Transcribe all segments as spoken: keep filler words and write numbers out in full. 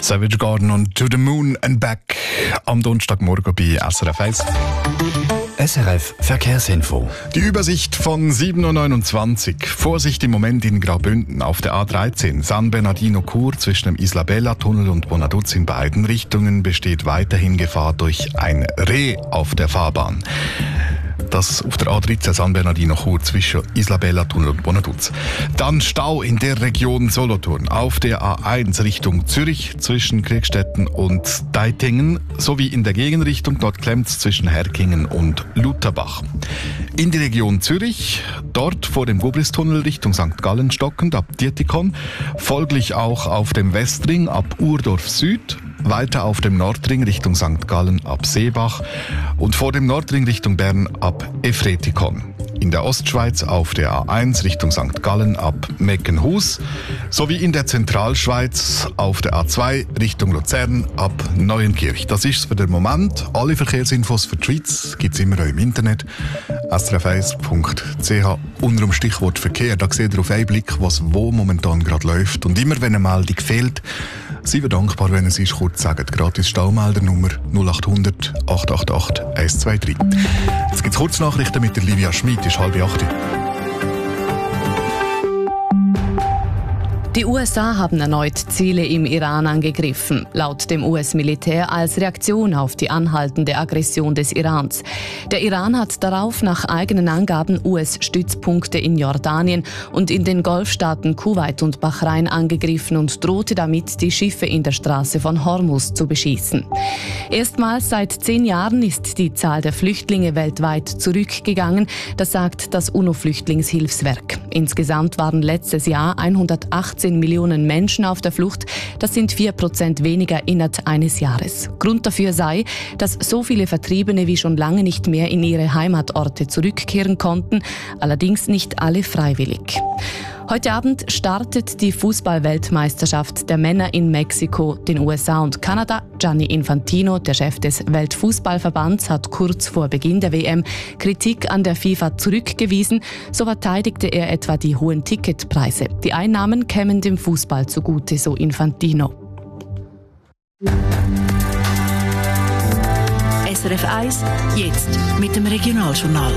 Savage Garden und To the Moon and Back am Donnerstagmorgen bei S R F eins. S R F Verkehrsinfo. Die Übersicht von sieben Uhr neunundzwanzig. Vorsicht im Moment in Graubünden auf der A dreizehn. San Bernardino-Chur zwischen dem Isla-Bella-Tunnel und Bonaduz in beiden Richtungen besteht weiterhin Gefahr durch ein Reh auf der Fahrbahn. Das auf der A dreizehn San Bernardino-Chur zwischen Isla-Bella-Tunnel und Bonaduz. Dann Stau in der Region Solothurn auf der A eins Richtung Zürich zwischen Kriegstetten und Deitingen sowie in der Gegenrichtung, dort klemmt es zwischen Herkingen und Lutherbach. In die Region Zürich, dort vor dem Gubristunnel Richtung Sankt Gallen stockend ab Dietikon, folglich auch auf dem Westring ab Urdorf Süd, weiter auf dem Nordring Richtung Sankt Gallen ab Seebach und vor dem Nordring Richtung Bern ab Efretikon. In der Ostschweiz auf der A eins Richtung Sankt Gallen ab Meckenhus sowie in der Zentralschweiz auf der A zwei Richtung Luzern ab Neuenkirch. Das ist für den Moment. Alle Verkehrsinfos für die Schweiz gibt es immer auch im Internet. S R F eins Punkt c h unter dem Stichwort Verkehr. Da seht ihr auf einen Blick, was wo momentan gerade läuft. Und immer wenn eine Meldung fehlt, sind wir dankbar, wenn ihr sie kurz sagt. Gratis Staumeldernummer null acht hundert acht acht acht eins zwei drei. Jetzt gibt es Kurznachrichten mit der Livia Schmid, ist halb acht. Die U S A haben erneut Ziele im Iran angegriffen, laut dem U S-Militär als Reaktion auf die anhaltende Aggression des Irans. Der Iran hat darauf nach eigenen Angaben U S-Stützpunkte in Jordanien und in den Golfstaaten Kuwait und Bahrain angegriffen und drohte damit, die Schiffe in der Straße von Hormuz zu beschießen. Erstmals seit zehn Jahren ist die Zahl der Flüchtlinge weltweit zurückgegangen, das sagt das UNO-Flüchtlingshilfswerk. Insgesamt waren letztes Jahr hundertachtzehn Millionen Menschen auf der Flucht. Das sind vier Prozent weniger innerhalb eines Jahres. Grund dafür sei, dass so viele Vertriebene wie schon lange nicht mehr in ihre Heimatorte zurückkehren konnten, allerdings nicht alle freiwillig. Heute Abend startet die Fußball-Weltmeisterschaft der Männer in Mexiko, den U S A und Kanada. Gianni Infantino, der Chef des Weltfußballverbands, hat kurz vor Beginn der W M Kritik an der FIFA zurückgewiesen. So verteidigte er etwa die hohen Ticketpreise. Die Einnahmen kämen dem Fußball zugute, so Infantino. S R F eins, jetzt mit dem Regionaljournal.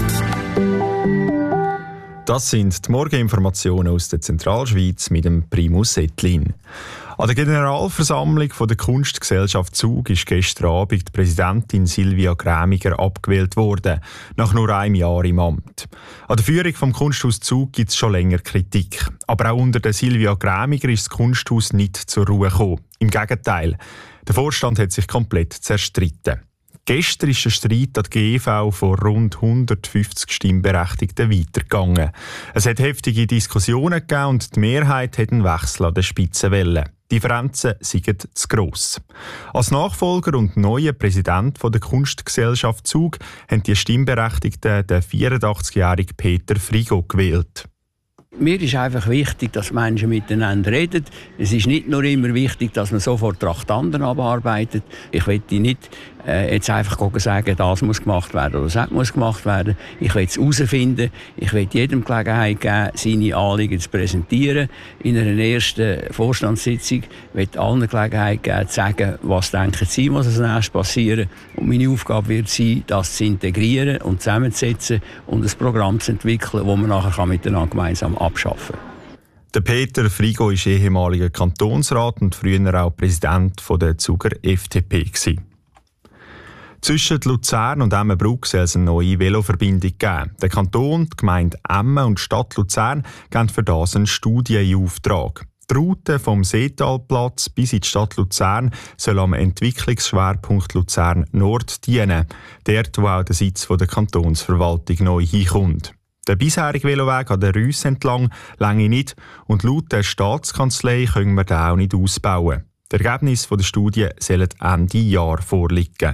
Das sind die Morgeninformationen aus der Zentralschweiz mit dem Primus Ettlin. An der Generalversammlung der Kunstgesellschaft Zug ist gestern Abend die Präsidentin Silvia Grämiger abgewählt worden, nach nur einem Jahr im Amt. An der Führung des Kunsthaus Zug gibt es schon länger Kritik. Aber auch unter der Silvia Grämiger ist das Kunsthaus nicht zur Ruhe gekommen. Im Gegenteil, der Vorstand hat sich komplett zerstritten. Gestern ist der Streit an der G E V von rund hundertfünfzig Stimmberechtigten weitergegangen. Es hat heftige Diskussionen gegeben und die Mehrheit hat einen Wechsel an der Spitze wollen. Die Differenzen sind zu gross. Als Nachfolger und neuer Präsident der Kunstgesellschaft Zug haben die Stimmberechtigten den vierundachtzigjährigen Peter Frigo gewählt. Mir ist einfach wichtig, dass Menschen miteinander reden. Es ist nicht nur immer wichtig, dass man sofort Traktanten abarbeitet. Ich will nicht äh, jetzt einfach sagen, das muss gemacht werden oder das muss gemacht werden. Ich will es herausfinden. Ich will jedem Gelegenheit geben, seine Anliegen zu präsentieren. In einer ersten Vorstandssitzung will ich allen Gelegenheit geben, zu sagen, was denken sie, was als nächstes passieren. Und meine Aufgabe wird sein, das zu integrieren und zusammenzusetzen und ein Programm zu entwickeln, das man nachher miteinander gemeinsam abschaffen kann. Der Peter Frigo ist ehemaliger Kantonsrat und früher auch Präsident der Zuger F D P gewesen. Zwischen Luzern und Emmenbruck soll es eine neue Veloverbindung geben. Der Kanton, die Gemeinde Emmen und die Stadt Luzern geben für das eine Studie in Auftrag. Die Route vom Seetalplatz bis in die Stadt Luzern soll am Entwicklungsschwerpunkt Luzern Nord dienen, dort wo auch der Sitz der Kantonsverwaltung neu hinkommt. Der bisherige Veloweg an der Rüsse entlang reiche nicht und laut der Staatskanzlei können wir den auch nicht ausbauen. Das Ergebnis der Studie soll Ende Jahr vorliegen.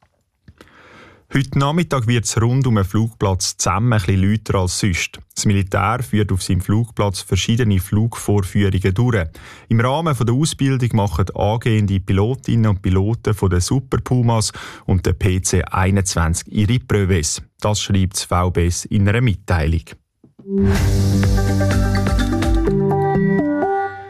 Heute Nachmittag wird es rund um den Flugplatz zusammen ein bisschen lauter als sonst. Das Militär führt auf seinem Flugplatz verschiedene Flugvorführungen durch. Im Rahmen der Ausbildung machen angehende Pilotinnen und Piloten von den Super Pumas und der P C einundzwanzig ihre Pröves. Das schreibt das V B S in einer Mitteilung.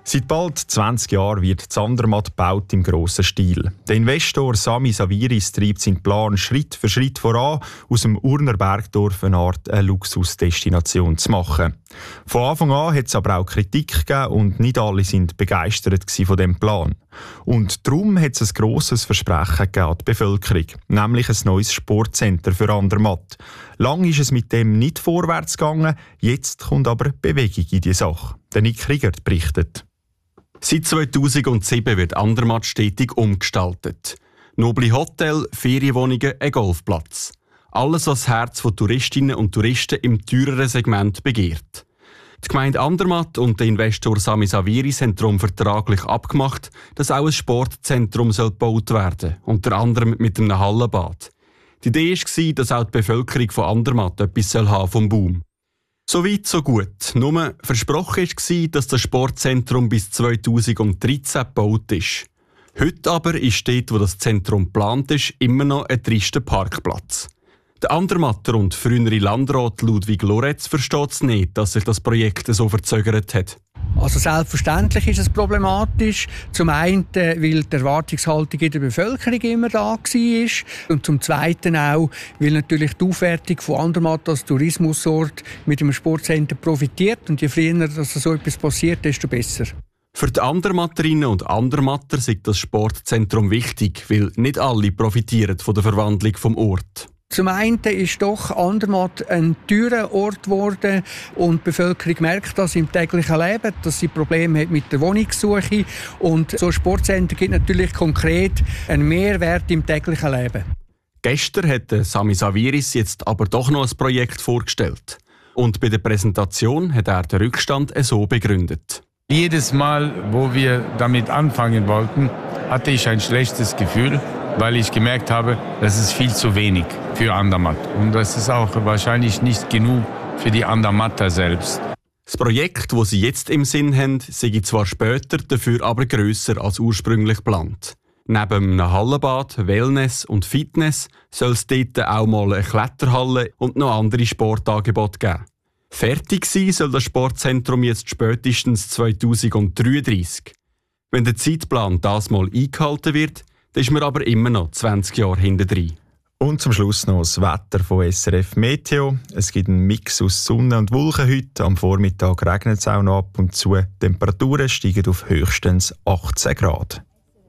Seit bald zwanzig Jahren wird Zandermatt gebaut im grossen Stil. Der Investor Sami Saviris treibt seinen Plan Schritt für Schritt voran, aus dem Urner Bergdorf eine Art eine Luxusdestination zu machen. Von Anfang an hat es aber auch Kritik gegeben und nicht alle sind begeistert von dem Plan. Und darum hat es ein grosses Versprechen gegeben an die Bevölkerung, nämlich ein neues Sportcenter für Andermatt. Lang ist es mit dem nicht vorwärts gegangen, jetzt kommt aber Bewegung in die Sache. Der Nick Riegert berichtet. Seit zweitausendsieben wird Andermatt stetig umgestaltet. Noble Hotel, Ferienwohnungen, ein Golfplatz. Alles, was das Herz von Touristinnen und Touristen im teureren Segment begehrt. Die Gemeinde Andermatt und der Investor Sami Saviris haben darum vertraglich abgemacht, dass auch ein Sportzentrum gebaut werden soll, unter anderem mit einem Hallenbad. Die Idee war, dass auch die Bevölkerung von Andermatt etwas haben vom Boom. So weit, so gut. Nur versprochen war, dass das Sportzentrum bis zweitausenddreizehn gebaut ist. Heute aber ist dort, wo das Zentrum geplant ist, immer noch ein trister Parkplatz. Der Andermatter und frühere Landrat Ludwig Loretz versteht es nicht, dass sich das Projekt so verzögert hat. Also selbstverständlich ist es problematisch. Zum einen, weil die Erwartungshaltung in der Bevölkerung immer da war. Und zum Zweiten auch, weil natürlich die Aufwertung von Andermatt als Tourismusort mit dem Sportcenter profitiert. Und je früher dass so etwas passiert, desto besser. Für die Andermatterinnen und Andermatter ist das Sportzentrum wichtig, weil nicht alle profitieren von der Verwandlung vom Ort. Zum einen ist doch Andermatt ein teurer Ort geworden und die Bevölkerung merkt das im täglichen Leben, dass sie Probleme hat mit der Wohnungssuche. Und so ein Sportcenter gibt natürlich konkret einen Mehrwert im täglichen Leben. Gestern hat Sami Saviris jetzt aber doch noch ein Projekt vorgestellt. Und bei der Präsentation hat er den Rückstand so begründet. Jedes Mal, wo wir damit anfangen wollten, hatte ich ein schlechtes Gefühl, weil ich gemerkt habe, das ist viel zu wenig für Andermatt. Und das ist auch wahrscheinlich nicht genug für die Andermatter selbst. Das Projekt, das Sie jetzt im Sinn haben, sei zwar später, dafür aber grösser als ursprünglich geplant. Neben einem Hallenbad, Wellness und Fitness soll es dort auch mal eine Kletterhalle und noch andere Sportangebote geben. Fertig sein soll das Sportzentrum jetzt spätestens zweitausenddreiunddreißig. Wenn der Zeitplan das mal eingehalten wird, dann ist man aber immer noch zwanzig Jahre hintendrein. Und zum Schluss noch das Wetter von S R F Meteo. Es gibt einen Mix aus Sonne und Wolken heute. Am Vormittag regnet es auch noch ab und zu. Die Temperaturen steigen auf höchstens achtzehn Grad.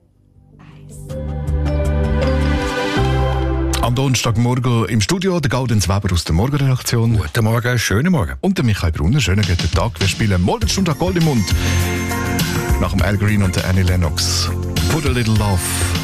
Am Donnerstagmorgen im Studio der Gaudenz Weber aus der Morgenredaktion. Guten Morgen, schönen Morgen. Und der Michael Brunner. Schönen guten Tag. Wir spielen Morgenstunde Gold im Mund. Nach dem Al Green und der Annie Lennox. Put a little love